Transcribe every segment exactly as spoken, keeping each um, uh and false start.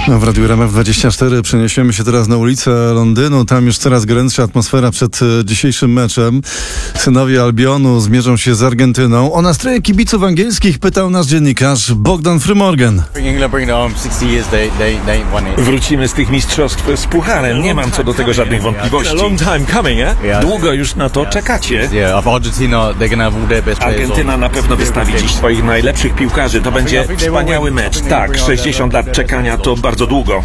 No, w Radiu R M F dwadzieścia cztery przeniesiemy się teraz na ulicę Londynu. Tam już coraz gorętsza atmosfera przed e, dzisiejszym meczem. Synowie Albionu zmierzą się z Argentyną. O nastroje kibiców angielskich pytał nasz dziennikarz Bogdan Frymorgan. Wrócimy z tych mistrzostw z pucharem. Nie mam co do tego żadnych wątpliwości. Długo już na to czekacie. Argentyna na pewno wystawi dziś swoich najlepszych piłkarzy. To będzie wspaniały mecz. Tak, sześćdziesiąt lat czekania to bardzo długo.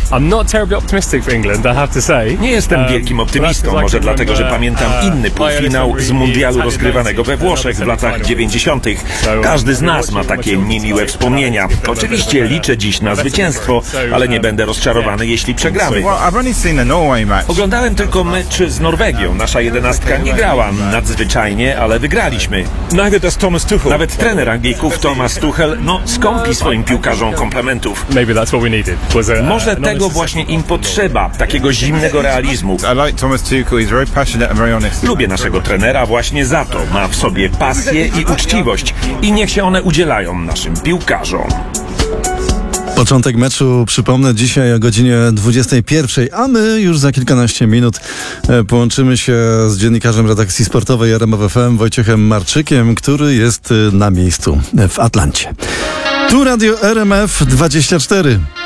Nie jestem wielkim optymistą, może dlatego, że pamiętam inny półfinał z mundialu rozgrywanego we Włoszech w latach dziewięćdziesiątych. Każdy z nas ma takie niemiłe wspomnienia. Oczywiście liczę dziś na zwycięstwo, ale nie będę rozczarowany, jeśli przegramy. Oglądałem tylko mecz z Norwegią. Nasza jedenastka nie grała nadzwyczajnie, ale wygraliśmy. Nawet trener Anglików Thomas Tuchel, no, skąpi swoim piłkarzom komplementów. Może tego właśnie im potrzeba, takiego zimnego realizmu. Lubię naszego trenera właśnie za to. Ma w sobie pasję i uczciwość. I niech się one udzielają naszym piłkarzom. Początek meczu, przypomnę, dzisiaj o godzinie dwudziestej pierwszej, a my już za kilkanaście minut połączymy się z dziennikarzem redakcji sportowej R M F F M Wojciechem Marczykiem, który jest na miejscu w Atlancie. Tu Radio R M F dwadzieścia cztery.